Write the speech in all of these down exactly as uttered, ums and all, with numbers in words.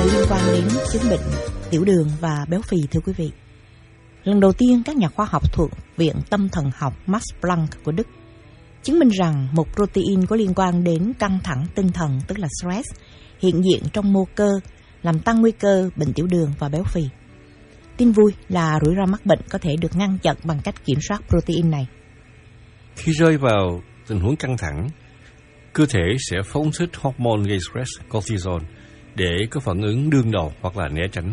liên quan đến chứng bệnh tiểu đường và béo phì, thưa quý vị. Lần đầu tiên, các nhà khoa học thuộc Viện Tâm thần học Max Planck của Đức chứng minh rằng một protein có liên quan đến căng thẳng tinh thần, tức là stress, hiện diện trong mô cơ, làm tăng nguy cơ bệnh tiểu đường và béo phì. Tin vui là rủi ro mắc bệnh có thể được ngăn chặn bằng cách kiểm soát protein này. Khi rơi vào tình huống căng thẳng, cơ thể sẽ phóng thích hormone gây stress cortisol để có phản ứng đương đầu hoặc là né tránh.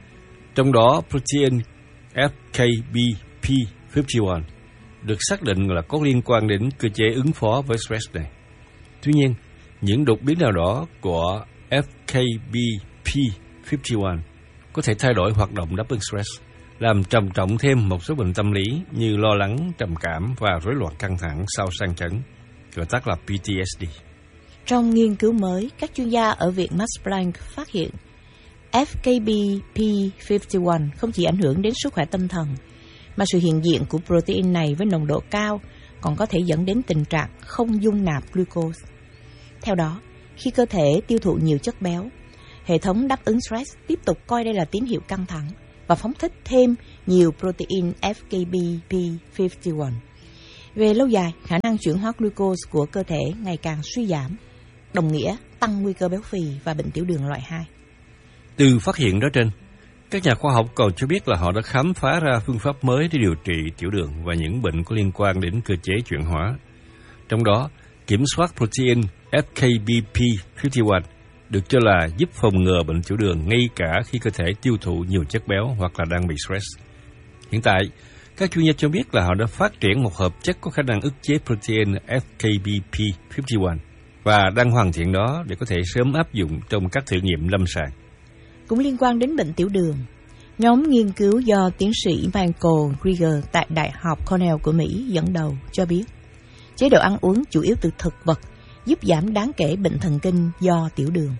Trong đó, protein F K B P năm mươi mốt được xác định là có liên quan đến cơ chế ứng phó với stress này. Tuy nhiên, những đột biến nào đó của F K B P năm mươi mốt có thể thay đổi hoạt động đáp ứng stress, làm trầm trọng thêm một số bệnh tâm lý như lo lắng, trầm cảm và rối loạn căng thẳng sau sang chấn, gọi tắt là P T S D. Trong nghiên cứu mới, các chuyên gia ở Viện Max Planck phát hiện F K B P năm mươi mốt không chỉ ảnh hưởng đến sức khỏe tâm thần, mà sự hiện diện của protein này với nồng độ cao còn có thể dẫn đến tình trạng không dung nạp glucose. Theo đó, khi cơ thể tiêu thụ nhiều chất béo, hệ thống đáp ứng stress tiếp tục coi đây là tín hiệu căng thẳng và phóng thích thêm nhiều protein F K B P năm mươi mốt. Về lâu dài, khả năng chuyển hóa glucose của cơ thể ngày càng suy giảm, đồng nghĩa tăng nguy cơ béo phì và bệnh tiểu đường loại hai. Từ phát hiện đó trên, các nhà khoa học còn cho biết là họ đã khám phá ra phương pháp mới để điều trị tiểu đường và những bệnh có liên quan đến cơ chế chuyển hóa. Trong đó, kiểm soát protein F K B P năm mươi mốt được cho là giúp phòng ngừa bệnh tiểu đường ngay cả khi cơ thể tiêu thụ nhiều chất béo hoặc là đang bị stress. Hiện tại, các chuyên gia cho biết là họ đã phát triển một hợp chất có khả năng ức chế protein F K B P năm mươi mốt và đang hoàn thiện nó để có thể sớm áp dụng trong các thử nghiệm lâm sàng. Cũng liên quan đến bệnh tiểu đường, nhóm nghiên cứu do tiến sĩ Michael Greger tại Đại học Cornell của Mỹ dẫn đầu cho biết chế độ ăn uống chủ yếu từ thực vật giúp giảm đáng kể bệnh thần kinh do tiểu đường.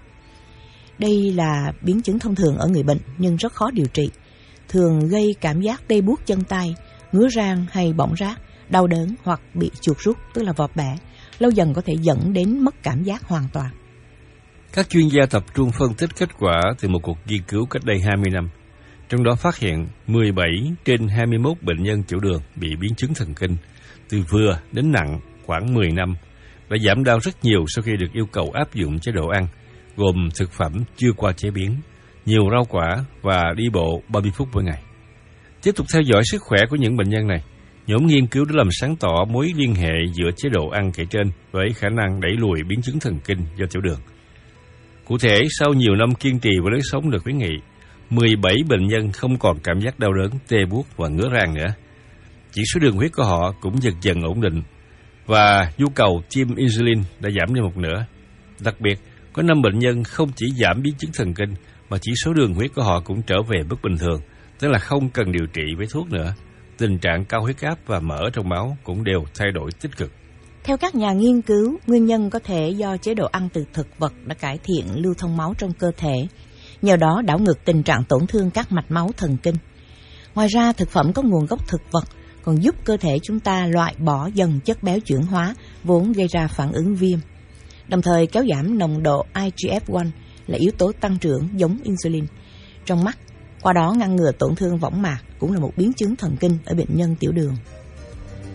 Đây là biến chứng thông thường ở người bệnh nhưng rất khó điều trị, thường gây cảm giác tê buốt chân tay, ngứa rang hay bỏng rát, đau đớn hoặc bị chuột rút, tức là vọt bẻ, lâu dần có thể dẫn đến mất cảm giác hoàn toàn. Các chuyên gia tập trung phân tích kết quả từ một cuộc nghiên cứu cách đây hai mươi năm, trong đó phát hiện mười bảy trên hai mươi mốt bệnh nhân tiểu đường bị biến chứng thần kinh, từ vừa đến nặng khoảng mười năm, và giảm đau rất nhiều sau khi được yêu cầu áp dụng chế độ ăn, gồm thực phẩm chưa qua chế biến, nhiều rau quả và đi bộ ba mươi phút mỗi ngày. Tiếp tục theo dõi sức khỏe của những bệnh nhân này, nhóm nghiên cứu đã làm sáng tỏ mối liên hệ giữa chế độ ăn kể trên với khả năng đẩy lùi biến chứng thần kinh do tiểu đường. Cụ thể, sau nhiều năm kiên trì với lối sống được khuyến nghị, mười bảy bệnh nhân không còn cảm giác đau đớn, tê buốt và ngứa rang nữa. Chỉ số đường huyết của họ cũng dần dần ổn định và nhu cầu tiêm insulin đã giảm đi một nửa. Đặc biệt, có năm bệnh nhân không chỉ giảm biến chứng thần kinh mà chỉ số đường huyết của họ cũng trở về mức bình thường, tức là không cần điều trị với thuốc nữa. Tình trạng cao huyết áp và mỡ trong máu cũng đều thay đổi tích cực. Theo các nhà nghiên cứu, nguyên nhân có thể do chế độ ăn từ thực vật đã cải thiện lưu thông máu trong cơ thể, nhờ đó đảo ngược tình trạng tổn thương các mạch máu thần kinh. Ngoài ra, thực phẩm có nguồn gốc thực vật còn giúp cơ thể chúng ta loại bỏ dần chất béo chuyển hóa vốn gây ra phản ứng viêm, đồng thời kéo giảm nồng độ I G F một là yếu tố tăng trưởng giống insulin trong mắt, qua đó ngăn ngừa tổn thương võng mạc, cũng là một biến chứng thần kinh ở bệnh nhân tiểu đường.